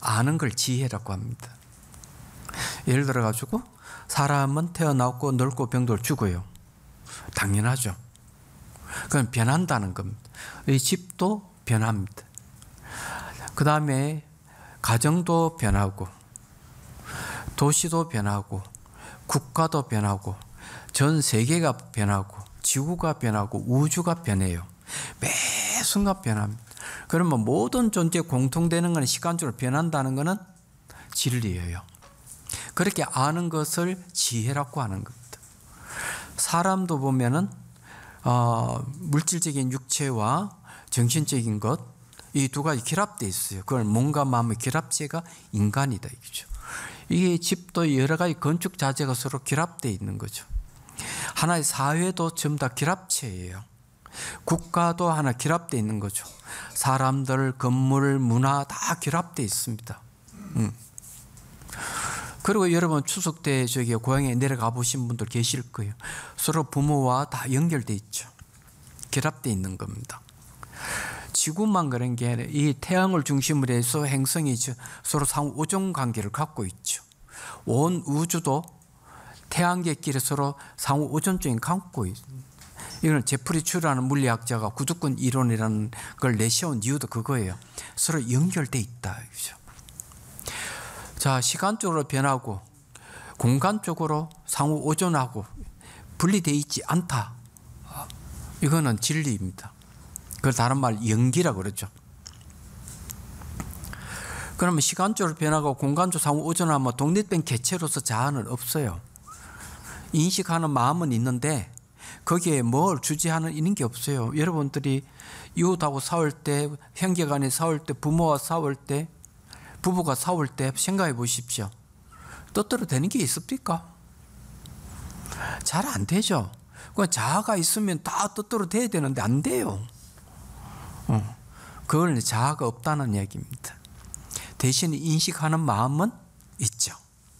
아는 걸 지혜라고 합니다. 예를 들어 가지고 사람은 태어나고 늙고 병들고 죽어요. 당연하죠. 그건 변한다는 겁니다. 이 집도 변합니다. 그 다음에 가정도 변하고 도시도 변하고 국가도 변하고 전 세계가 변하고 지구가 변하고 우주가 변해요. 매 순간 변합니다. 그러면 모든 존재에 공통되는 것은 시간적으로 변한다는 것은 진리예요. 그렇게 아는 것을 지혜라고 하는 겁니다. 사람도 보면은 물질적인 육체와 정신적인 것, 이 두 가지 결합되어 있어요. 그걸 몸과 마음의 결합체가 인간이다 이거죠. 이게 집도 여러 가지 건축 자재가 서로 결합되어 있는 거죠. 하나의 사회도 전부 다 결합체예요. 국가도 하나 결합되어 있는 거죠. 사람들, 건물, 문화 다 결합되어 있습니다. 그리고 여러분 추석 때 저기 고향에 내려가 보신 분들 계실 거예요. 서로 부모와 다 연결되어 있죠. 결합되어 있는 겁니다. 지구만 그런 게 아니라 이 태양을 중심으로 해서 행성이 서로 상호 오존 관계를 갖고 있죠. 온 우주도 태양계끼리 서로 상호 오존적인 갖고 있습니다. 이건 제프리 츄라는 물리학자가 구두권 이론이라는 걸 내세운 이유도 그거예요. 서로 연결돼 있다. 자, 시간적으로 변하고 공간적으로 상호 오존하고 분리되어 있지 않다. 이거는 진리입니다. 그걸 다른 말 연기라고 그러죠. 그러면 시간적으로 변하고 공간적으로 상호 오존하면 독립된 개체로서 자아는 없어요. 인식하는 마음은 있는데 거기에 뭘 주제하는 있는 게 없어요. 여러분들이 이웃하고 싸울 때, 형제간에 싸울 때, 부모와 싸울 때, 부부가 싸울 때 생각해 보십시오. 뜻대로 되는 게 있습니까? 잘 안 되죠. 자아가 있으면 다 뜻대로 돼야 되는데 안 돼요. 그걸 자아가 없다는 얘기입니다. 대신 인식하는 마음은 있죠.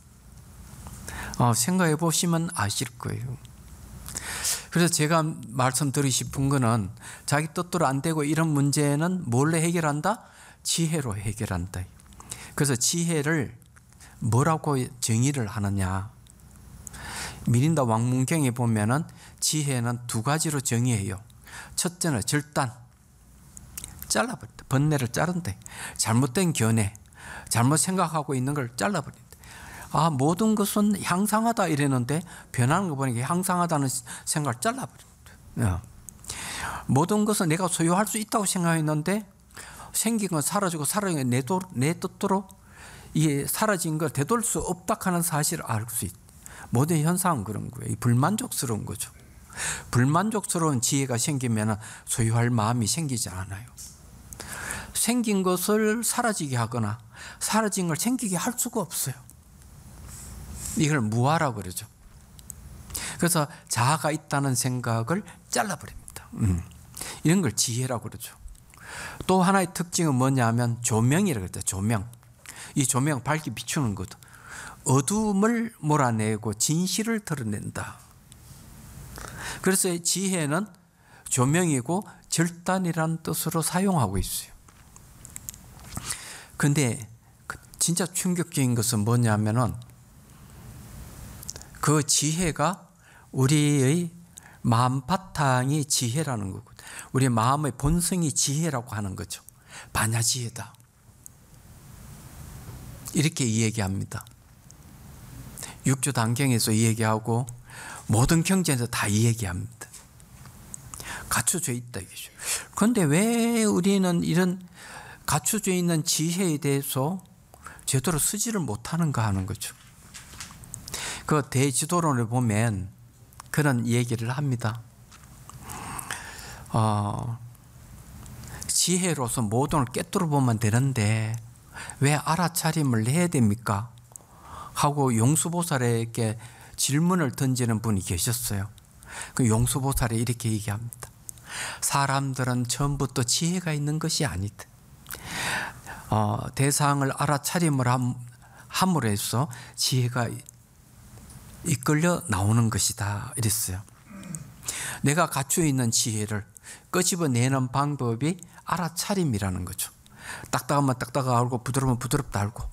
생각해 보시면 아실 거예요. 그래서 제가 말씀드리고 싶은 거는 자기 뜻대로 안 되고 이런 문제는 뭘로 해결한다? 지혜로 해결한다. 그래서 지혜를 뭐라고 정의를 하느냐? 미린다 왕문경에 보면은 지혜는 두 가지로 정의해요. 첫째는 절단, 잘라버린다. 번뇌를 자른다. 잘못된 견해, 잘못 생각하고 있는 걸 잘라버린다. 모든 것은 향상하다 이랬는데 변하는 거 보니까 향상하다는 생각을 잘라버린다. 모든 것은 내가 소유할 수 있다고 생각했는데 생긴 건 사라지고 사라진 건 내 뜻대로 이게 사라진 걸 되돌릴 수 없다 하는 사실을 알 수 있다. 모든 현상은 그런 거예요. 불만족스러운 거죠. 불만족스러운 지혜가 생기면 소유할 마음이 생기지 않아요. 생긴 것을 사라지게 하거나 사라진 걸 생기게 할 수가 없어요. 이걸 무아라고 그러죠. 그래서 자아가 있다는 생각을 잘라버립니다. 이런 걸 지혜라고 그러죠. 또 하나의 특징은 뭐냐면 조명이라고 그러죠. 조명. 이 조명 밝게 비추는 것. 어둠을 몰아내고 진실을 드러낸다. 그래서 지혜는 조명이고 절단이라는 뜻으로 사용하고 있어요. 근데 진짜 충격적인 것은 뭐냐면은 그 지혜가 우리의 마음 바탕이 지혜라는 거고, 우리 마음의 본성이 지혜라고 하는 거죠. 반야지혜다. 이렇게 이야기합니다. 육조 단경에서 이야기하고 모든 경전에서 다 이야기합니다. 갖춰져 있다 이거죠. 그런데 왜 우리는 이런 갖춰져 있는 지혜에 대해서 제대로 쓰지를 못하는가 하는 거죠. 그 대지도론을 보면 그런 얘기를 합니다. 지혜로서 모든 걸 꿰뚫어 보면 되는데 왜 알아차림을 해야 됩니까? 하고 용수보살에게 질문을 던지는 분이 계셨어요. 그 용수보살이 이렇게 얘기합니다. 사람들은 처음부터 지혜가 있는 것이 아니다. 대상을 알아차림을 함으로 해서 지혜가 이끌려 나오는 것이다 이랬어요. 내가 갖추어 있는 지혜를 끄집어내는 방법이 알아차림이라는 거죠. 딱딱하면 딱딱하고 부드러우면 부드럽다 알고